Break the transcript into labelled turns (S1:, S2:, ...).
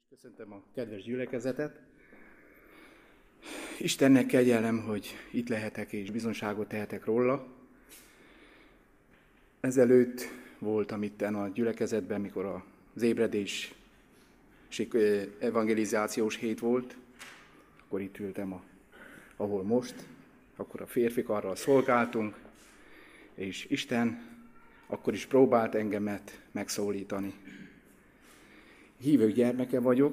S1: Köszöntöm a kedves gyülekezetet. Istennek kegyelem, hogy itt lehetek és bizonságot tehetek róla. Ezelőtt voltam itten a gyülekezetben, mikor az ébredés evangelizációs hét volt. Akkor itt ültem, ahol most. Akkor a férfikarral szolgáltunk, és Isten akkor is próbált engemet megszólítani. Hívő gyermeke vagyok,